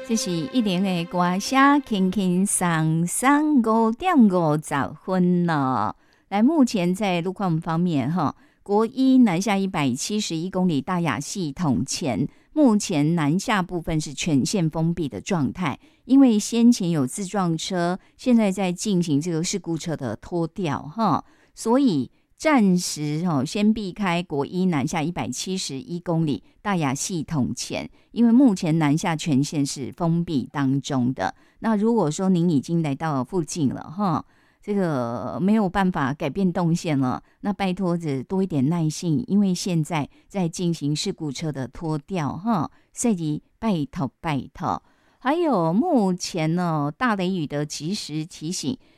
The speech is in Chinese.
这是一年的歌声，轻轻松松5:50了。来，目前在路况方面，国一南下171公里大雅系统前，目前南下部分是全线封闭的状态，因为先前有自撞车，现在在进行这个事故车的拖吊，所以暂时先避开国一南下171公里大雅系统前，因为目前南下全线是封闭当中的。那如果说您已经来到附近了这个没有办法改变动线了，那拜托着多一点耐性，因为现在在进行事故车的拖吊赛季拜托拜托。还有目前呢，大雷雨的及时提醒，